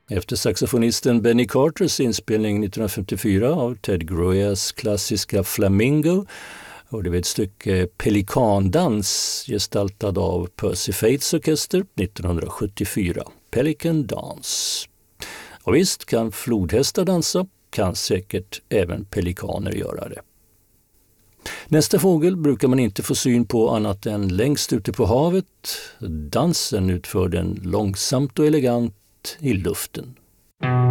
Efter saxofonisten Benny Carters inspelning 1954 av Ted Grueas klassiska Flamingo hörde vi ett stycke Pelikandans gestaltad av Percy Faiths orkester 1974. Pelican Dance. Och visst kan flodhästar dansa, kan säkert även pelikaner göra det. Nästa fågel brukar man inte få syn på annat än längst ute på havet. Dansen utför den långsamt och elegant i luften.